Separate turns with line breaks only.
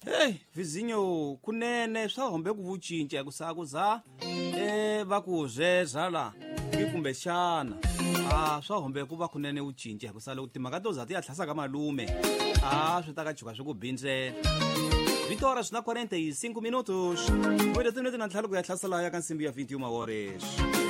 Hey, vizinho kunene swa hombe ku vucinca kusakuza va ku zezha la kumbexana swa hombe ku va kunene ucinca kusale timhaka to za ti ya tlhasa ka malume swi ta ka chuka swi ku bindzela vitora swi na 45 minutos wele tinoti na ntlhalo ku ya tlhasela ya ka nsimbi ya 21 horas.